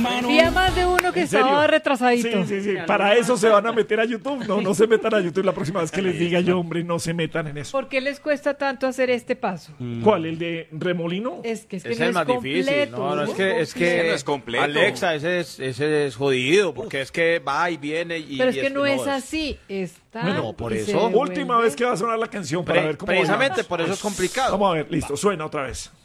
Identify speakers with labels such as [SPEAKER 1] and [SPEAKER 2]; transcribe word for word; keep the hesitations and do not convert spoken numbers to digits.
[SPEAKER 1] hermano.
[SPEAKER 2] Había más de uno que
[SPEAKER 3] ¿En serio?
[SPEAKER 2] estaba retrasadito.
[SPEAKER 3] Sí, sí, sí. Para eso se van a meter a YouTube. No, no se metan a YouTube la próxima vez que les diga yo, hombre, no se metan en eso.
[SPEAKER 2] ¿Por qué les cuesta tanto hacer este paso?
[SPEAKER 3] ¿Cuál? ¿El de remolino?
[SPEAKER 2] Es que es que
[SPEAKER 4] Es
[SPEAKER 2] no
[SPEAKER 4] el
[SPEAKER 2] es
[SPEAKER 4] más
[SPEAKER 2] completo.
[SPEAKER 4] difícil. No, no, es que, es que
[SPEAKER 5] Ese no es completo.
[SPEAKER 4] Alexa, ese es, ese es jodido, porque es que va y viene y...
[SPEAKER 2] Pero es
[SPEAKER 4] y
[SPEAKER 2] que no es
[SPEAKER 4] es-
[SPEAKER 2] así. Está
[SPEAKER 3] Bueno,
[SPEAKER 4] por
[SPEAKER 2] y
[SPEAKER 4] eso.
[SPEAKER 2] se devuelve.
[SPEAKER 3] Última vez que va a sonar la canción para
[SPEAKER 4] Pre-
[SPEAKER 3] ver cómo
[SPEAKER 4] precisamente
[SPEAKER 3] bailamos.
[SPEAKER 4] por eso es complicado.
[SPEAKER 3] Vamos a ver, listo, suena otra vez.